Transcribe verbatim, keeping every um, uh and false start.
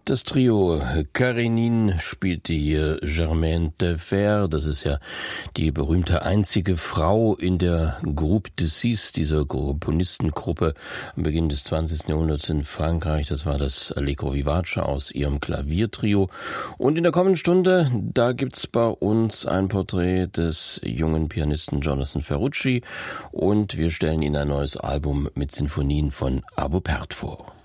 Das Trio Karenin spielte hier Germaine de Fer. Das ist ja die berühmte einzige Frau in der Groupe de Six, dieser Komponistengruppe am Beginn des zwanzigsten Jahrhunderts in Frankreich. Das war das Allegro Vivace aus ihrem Klaviertrio. Und in der kommenden Stunde, da gibt's bei uns ein Porträt des jungen Pianisten Jonathan Ferrucci und wir stellen Ihnen ein neues Album mit Sinfonien von Arvo Pärt vor.